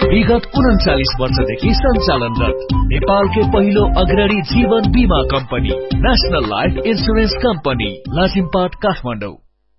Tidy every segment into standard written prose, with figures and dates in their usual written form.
विगत 39 वर्षदेखि सञ्चालनरत नेपालकै पहिलो अग्रणी जीवन बीमा company national life insurance company Lazimpat Kathmandu.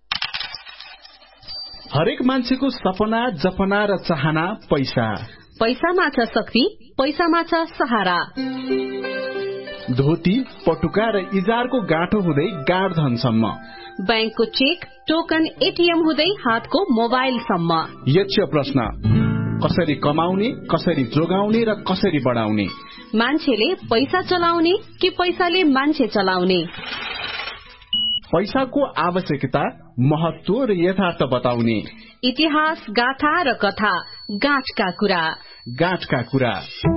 हरेक मान्छेको सपना, जपना र चाहना पैसा। पैसामा छ शक्ति, पैसामा छ सहारा। धोती, पटुका र इजारको गाँठो हुँदै गाड धनसम्म, बैंकको चेक, टोकन, एटीएम हुँदै हातको मोबाइलसम्म। यक्ष प्रश्न, कसरी कमाउने, कसरी जोगाउने र कसरी बढाउने? मान्छेले पैसा चलाउने कि पैसाले मान्छे चलाउने? पैसाको आवश्यकता, महत्व र यथार्थ बताउने। इतिहास, गाथा र कथा, गाँठका कुरा। गाँठका कुरा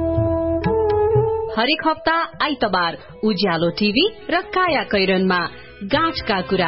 हरेक हप्ता आइतबार उज्यालो टिभी र काया कैरनमा गाँठका कुरा।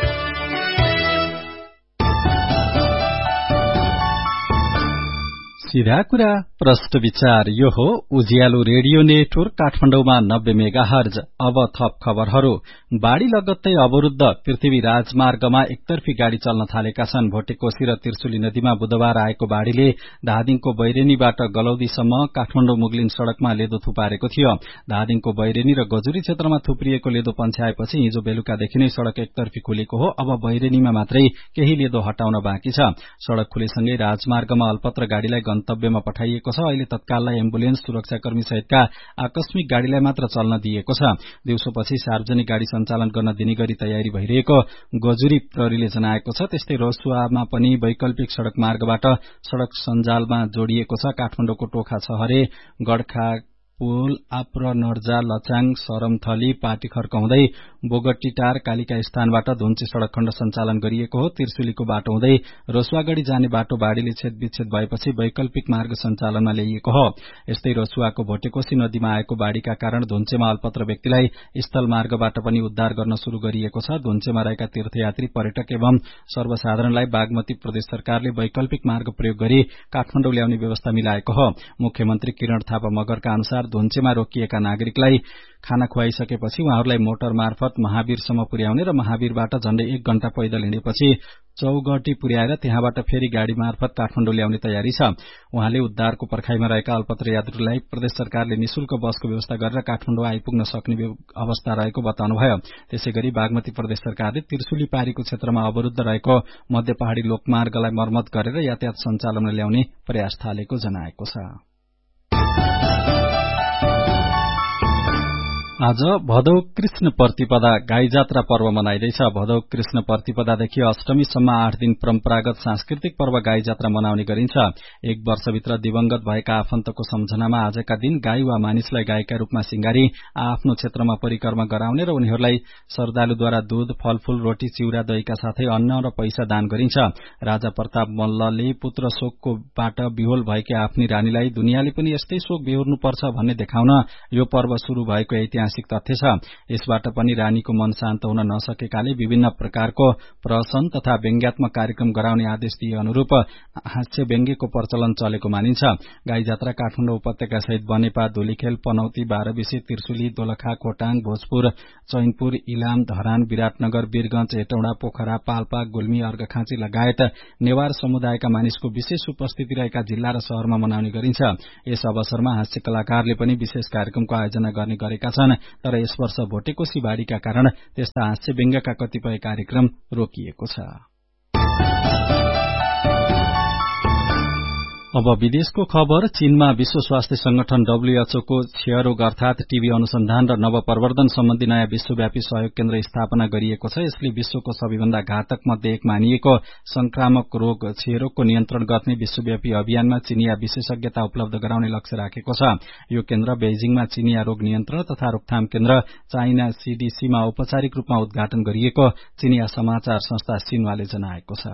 सीधा कुरा, प्रष्ट विचार। यो हो उज्यालो रेडियो नेटवर्क काठमाडौँमा 90 मेगाहर्ज। अब थप खबरहरू। बाढ़ी लगत्तै अवरुद्ध पृथ्वी राजमार्गमा एकतर्फी गाड़ी चल्न थालेका छन्। भोटेकोशी र त्रिशुली नदीमा बुधबार आएको बाढ़ीले धादिङको बैरेनीबाट गलौदीसम्म काठमाडौँ मुगलिन सड़कमा लेदो थुपारेको थियो। धादिङको बैरेनी र गजुरी क्षेत्रमा थुप्रिएको लेदो पन्छ्याएपछि हिजो बेलुकादेखि नै सड़क एकतर्फी खुलेको हो। अब बैरेनीमा मात्रै केही लेदो हटाउन बाँकी छ। सड़क खुलेसँगै राजमार्गमा अल्पत्र गाड़ीलाई गन्तव्यमा पठाइएको छ। अहिले तत्काललाई एम्बुलेन्स, सुरक्षाकर्मी सहितका आकस्मिक गाड़ीलाई मात्र चल्न दिएको छ। दिउँसोपछि सार्वजनिक गाड़ी सञ्चालन गर्न दिने गरी तयारी भइरहेको गजुरी प्रहरीले जनाएको छ। त्यस्तै रसुवामा पनि वैकल्पिक सड़क मार्गबाट सड़क सञ्जालमा जोडिएको छ। काठमाडौँको टोखा छहरे, गडखा पुल, आप्र, नर्जा, लचाङ, सरमथली, पाटीखर्क हुँदै बोगटीटार, कालिका स्थानबाट धुन्चे सड़क खण्ड सञ्चालन गरिएको हो। त्रिशुलीको बाटो हुँदै रसुवागढ़ी जाने बाटो बाढ़ीले छेदविच्छेद भएपछि वैकल्पिक मार्ग सञ्चालनमा ल्याइएको हो। यस्तै रसुवाको भोटेकोशी नदीमा आएको बाढ़ीका कारण धुन्चेमा अल्पत्र व्यक्तिलाई स्थल मार्गबाट पनि उद्धार गर्न शुरू गरिएको छ। धुन्चेमा रहेका तीर्थयात्री, पर्यटक एवं सर्वसाधारणलाई बागमती प्रदेश सरकारले वैकल्पिक मार्ग प्रयोग गरी काठमाडौँ ल्याउने व्यवस्था मिलाएको हो। मुख्यमन्त्री किरण थापा मगरका अनुसार धुन्चेमा रोकिएका नागरिकलाई खाना खुवाइसकेपछि उहाँहरूलाई मोटर मार्फत महावीरसम्म पुर्याउने र महावीरबाट झण्डै 1 घण्टा पैदल हिँडेपछि चौगटी पुर्याएर त्यहाँबाट फेरि गाड़ी मार्फत काठमाडौँ ल्याउने तयारी छ। उहाँले उद्धारको पर्खाइमा रहेका अल्पत्र यात्रुलाई प्रदेश सरकारले निशुल्क बसको व्यवस्था गरेर काठमाडौँ आइपुग्न सक्ने अवस्था रहेको बताउनुभयो। त्यसैगरी बागमती प्रदेश सरकारले त्रिशुली पारीको क्षेत्रमा अवरुद्ध रहेको मध्य पहाड़ी लोकमार्गलाई मर्मत गरेर यातायात सञ्चालनमा ल्याउने प्रयास थालेको जनाएको छ। आज भदौ कृष्ण प्रतिपदा गाई जात्रा पर्व मनाइदैछ। भदौ कृष्ण प्रतिपदादेखि अष्टमीसम्म 8 दिन परम्परागत सांस्कृतिक पर्व गाई जात्रा मनाउने गरिन्छ। 1 वर्षभित्र दिवंगत भएका आफन्तको सम्झनामा आजका दिन गाई वा मानिसलाई गाईका रूपमा सिंगारी आफ्नो क्षेत्रमा परिक्रमा गराउने र उनीहरूलाई श्रद्धालुद्वारा दूध, फलफूल, रोटी, चिउरा, दहीका साथै अन्न र पैसा दान गरिन्छ। राजा प्रताप मल्लले पुत्र शोककोबाट बिहोल भएकी आफ्नी रानीलाई दुनियाँले पनि यस्तै शोक बेहोर्नुपर्छ भन्ने देखाउन यो पर्व शुरू भएको ऐतिहासिक तथ्य छ। यसबाट पनि रानीको मन शान्त हुन नसकेकाले विभिन्न प्रकारको प्रहसन तथा व्यङ्ग्यात्मक कार्यक्रम गराउने आदेश दिए अनुरूप हास्य व्यङ्ग्यको प्रचलन चलेको मानिन्छ। गाई जात्रा काठमाडौँ उपत्यका सहित बनेपा, धुलीखेल, पनौती, बाह्रविसे, त्रिशुली, दोलखा, खोटाङ, भोजपुर, चैनपुर, इलाम, धरान, विराटनगर, वीरगंज, हेटौडा, पोखरा, पाल्पा, गुल्मी, अर्घाखाँची लगायत नेवार समुदायका मानिसको विशेष उपस्थिति रहेका जिल्ला र शहरमा मनाउने गरिन्छ। यस अवसरमा हास्य कलाकारले पनि विशेष कार्यक्रमको आयोजना गर्ने गरेका छन्। तर यस वर्ष भोटेकोशी बाढ़ीका कारण त्यस्ता हास्य व्यङ्ग्यका कतिपय कार्यक्रम रोकिएको छ। अब विदेशको खबर। चीनमा विश्व स्वास्थ्य संगठन WHO को क्षयरोग अर्थात टीबी अनुसन्धान र नवप्रवर्धन सम्बन्धी नयाँ विश्वव्यापी सहयोग केन्द्र स्थापना गरिएको छ। यसले विश्वको सबैभन्दा घातक मध्ये एक मानिएको संक्रामक रोग क्षयरोगको नियन्त्रण गर्ने विश्वव्यापी अभियानमा चिनिया विशेषज्ञता उपलब्ध गराउने लक्ष्य राखेको छ। यो केन्द्र बेइजिङमा चिनिया रोग नियन्त्रण तथा रोकथाम केन्द्र चाइना CDC मा औपचारिक रूपमा उद्घाटन गरिएको चिनिया समाचार संस्था सिन्वाले जनाएको छ।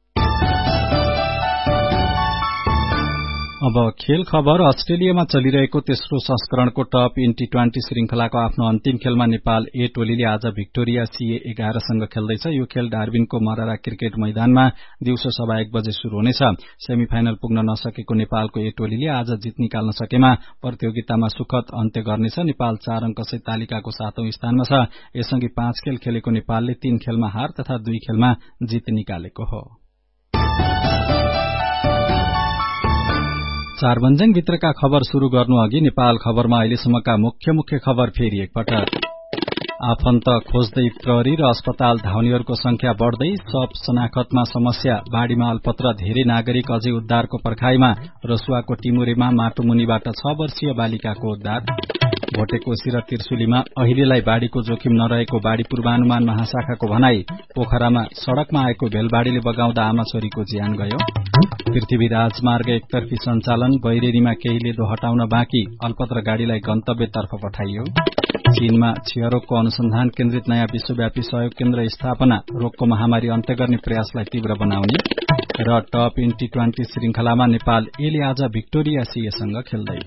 अब खेल खबर। अस्ट्रेलियामा चलिरहेको तेस्रो संस्करणको टप इन T20 श्रृंखलाको आफ्नो अन्तिम खेलमा नेपाल A टोलीले आज भिक्टोरिया CA11 सँग खेल्दैछ। यो खेल डार्बिनको मरारा क्रिकेट मैदानमा दिउँसो 1:15 बजे शुरू हुनेछ। सेमिफाइनल पुग्न नसकेको नेपालको A टोलीले आज जित निकाल्न सकेमा प्रतियोगितामा सुखद अन्त्य गर्नेछ। नेपाल 4 अंकसहित तालिकाको 7औं स्थानमा छ। यससँगै 5 खेल खेलेको नेपालले 3 खेलमा हार तथा 2 खेलमा जित निकालेको हो। चारबन्ज्याङ भित्रका खबर शुरू गर्नु अघि नेपाल खबरमा अहिलेसम्मका मुख्य खबर फेरि एकपटक। आफन्त खोज्दै प्रहरी र अस्पताल धाउनेहरूको संख्या बढ़दै, सब शनाखतमा समस्या, बाढ़ीमा अल्पत्र धेरै नागरिक अझै उद्धारको पर्खाईमा। रसुवाको टिमुरेमा माटो मुनिबाट 6 वर्षीय बालिकाको उद्धार। भोटेकोशी र त्रिशुलीमा अहिलेलाई बाढ़ीको जोखिम नरहेको बाढ़ी पूर्वानुमान महाशाखाको भनाई। पोखरामा सड़कमा आएको भेलबाढ़ीले बगाउँदा आमा छोरीको ज्यान गयो। पृथ्वी राजमार्ग एकतर्फी सञ्चालन, बैरेनीमा केही लेदो हटाउन बाँकी, अल्पत्र गाड़ीलाई गन्तव्यतर्फ पठाइयो। चीनमा क्षयरोगको अनुसन्धान केन्द्रित नयाँ विश्वव्यापी सहयोग केन्द्र स्थापना, रोगको महामारी अन्त्य गर्ने प्रयासलाई तीव्र बनाउने। र टप इन T20 श्रृंखलामा नेपाल एले आज भिक्टोरिया सीएसँग खेल्दै।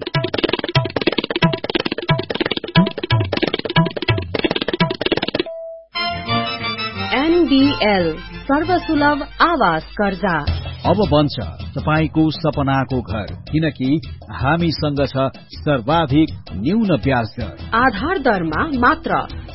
NBL सर्वसुलभ आवास कर्जा अब बन्छ तपाईको सपनाको घर, किनकि हामीसँग छ सर्वाधिक न्यून ब्याज दर। आधार दरमा मात्र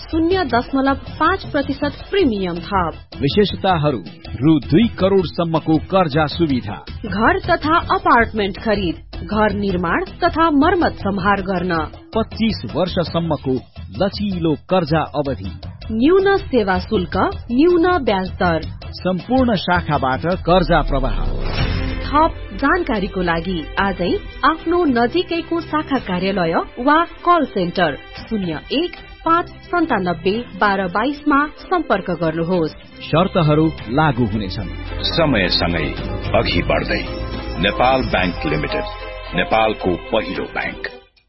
0.5% प्रिमियम थप। विशेषताहरू: रु 2 करोड़सम्मको कर्जा सुविधा, घर तथा अपार्टमेन्ट खरिद, घर निर्माण तथा मर्मत सम्हार गर्न, 25 वर्षसम्मको लचिलो कर्जा अवधि, न्यून सेवा शुल्क, न्यून ब्याज दर, सम्पूर्ण शाखाबाट कर्जा प्रवाह। थप जानकारीको लागि आजै आफ्नो नजिकैको शाखा कार्यालय वा कल सेन्टर 01-597-1222 मा सम्पर्क गर्नुहोस्। शर्तहरू लागू हुनेछन्। समयसँगै अघि बढ्दै नेपाल बैंक लिमिटेड, नेपालको पहिलो बैंक।